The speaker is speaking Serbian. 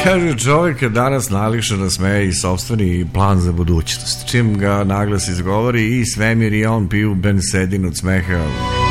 Kaže, čovjek danas nališeno smeje i sopstveni plan za budućnost. Čim ga naglas izgovori i svemir i on piju bensedin od smeha.